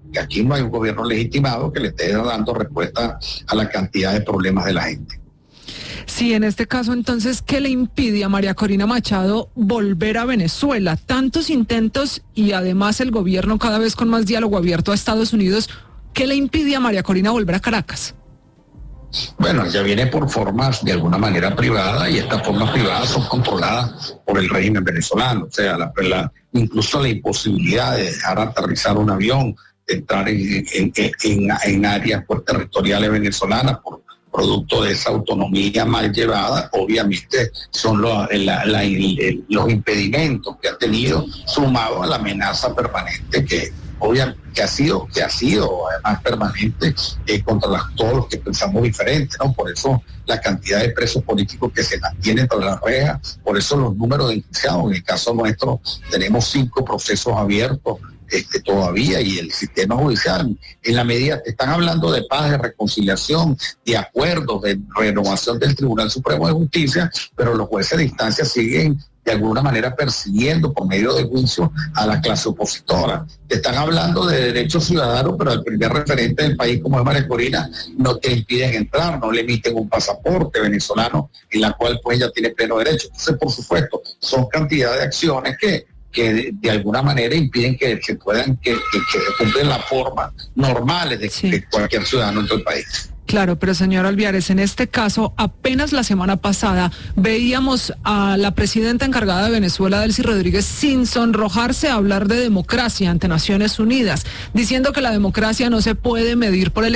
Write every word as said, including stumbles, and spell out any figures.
que aquí no hay un gobierno legitimado que le esté dando respuesta a la cantidad de problemas de la gente. Sí, en este caso, entonces, ¿qué le impide a María Corina Machado volver a Venezuela? Tantos intentos y además el gobierno cada vez con más diálogo abierto a Estados Unidos. ¿Qué le impide a María Corina volver a Caracas? Bueno, ella viene por formas de alguna manera privada y estas formas privadas son controladas por el régimen venezolano. O sea, la, la, incluso la imposibilidad de dejar aterrizar un avión, de entrar en, en, en, en áreas pues, territoriales venezolanas por producto de esa autonomía mal llevada, obviamente son los, la, la, el, los impedimentos que ha tenido, sumado a la amenaza permanente que obviamente que ha sido, que ha sido además permanente eh, contra las, todos los que pensamos diferente, ¿no? Por eso la cantidad de presos políticos que se mantienen tras las rejas, por eso los números de enjuiciados. En el caso nuestro tenemos cinco procesos abiertos este, todavía, y el sistema judicial, en la medida, están hablando de paz, de reconciliación, de acuerdos, de renovación del Tribunal Supremo de Justicia, pero los jueces de instancia siguen de alguna manera persiguiendo por medio de juicio a la clase opositora. Te están hablando de derechos ciudadanos, pero el primer referente del país, como es María Corina, no te impiden entrar, no le emiten un pasaporte venezolano en la cual pues ella tiene pleno derecho. Entonces, por supuesto, son cantidad de acciones que que de, de alguna manera impiden que se puedan, que, que, que cumplen las formas normales de, sí. de cualquier ciudadano en todo el país. Claro, pero señor Alviares, en este caso, apenas la semana pasada veíamos a la presidenta encargada de Venezuela, Delcy Rodríguez, sin sonrojarse a hablar de democracia ante Naciones Unidas, diciendo que la democracia no se puede medir por el